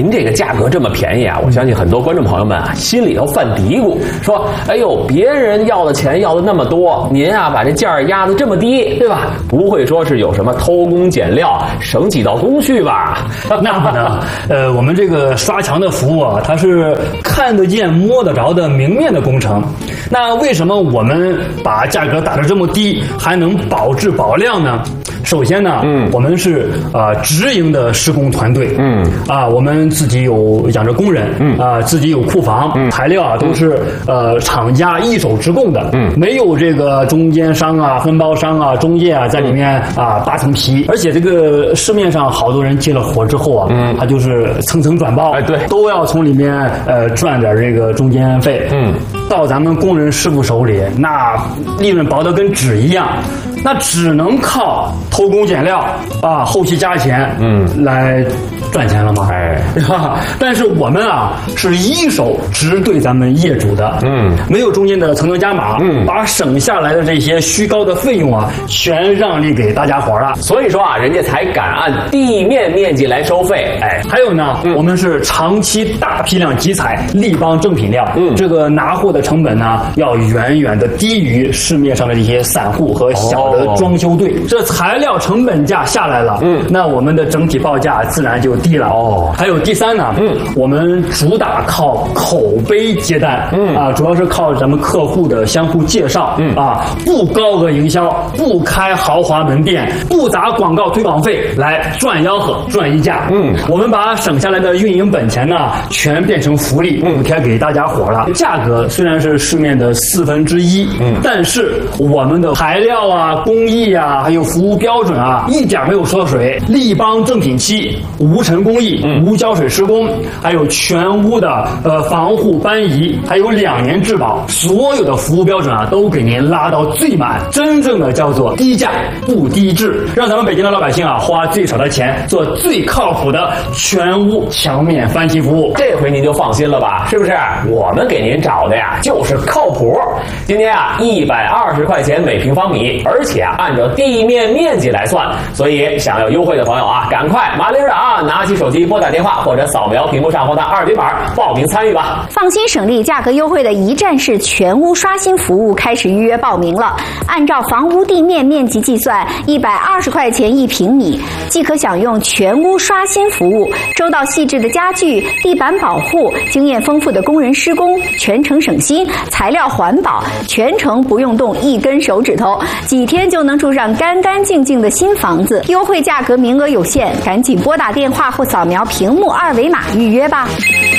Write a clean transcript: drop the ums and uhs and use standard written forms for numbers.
您这个价格这么便宜啊，我相信很多观众朋友们啊心里头犯嘀咕，说哎呦，别人要的钱要的那么多，您啊把这价压得这么低，对吧？不会说是有什么偷工减料省几道工序吧？ 那不能，我们这个刷墙的服务啊，它是看得见摸得着的明面的工程。那为什么我们把价格打得这么低，还能保质保量呢？首先呢，我们是直营的施工团队，我们自己有养着工人，自己有库房，材料啊都是厂家一手直供的，没有这个中间商啊、分包商啊、中介啊在里面扒层皮。而且这个市面上好多人接了活之后啊，他就是层层转包， 对， 都要从里面赚点这个中间费，到咱们工人师傅手里，那利润薄得跟纸一样。那只能靠偷工减料啊，后期加钱，来赚钱了吗？对吧？但是我们啊是一手直对咱们业主的，没有中间的层层加码，把省下来的这些虚高的费用啊，全让利给大家伙了。 所以说啊，人家才敢按地面面积来收费。 还有呢，我们是长期大批量集采立邦正品料，这个拿货的成本呢，要远远的低于市面上的这些散户和小的装修队。这材料成本价下来了，那我们的整体报价自然就低了。还有第三呢，我们主打靠口碑接单，主要是靠咱们客户的相互介绍，不高额营销，不开豪华门店，不砸广告推广费来赚吆喝赚溢价。我们把省下来的运营本钱呢，全变成福利补贴给大家伙了。价格虽然是市面的1/4，但是我们的材料啊、工艺啊，还有服务标准啊，一点没有缩水。立邦正品漆，无尘工艺，无胶水施工，还有全屋的防护搬移，还有2年质保，所有的服务标准啊都给您拉到最满，真正的叫做低价不低质，让咱们北京的老百姓啊花最少的钱做最靠谱的全屋墙面翻漆服务。 这回您就放心了吧？是不是？我们给您找的呀就是靠谱。今天啊120块钱每平方米，而且啊按照地面面积来算，所以想要优惠的朋友啊，赶快麻利儿的啊，拿起手机拨打电话或者扫描屏幕上方的2维码报名参与吧。 放心省力，价格优惠的一站式全屋刷新服务开始预约报名了。按照房屋地面面积计算，120块钱1平米，即可享用全屋刷新服务，周到细致的家具、地板保护、经验丰富的工人施工，全程省心，材料环保，全程不用动一根手指头，几天就能住上干干净净的新房子。优惠价格名额有限，赶紧拨打电话或扫描屏幕2维码预约吧。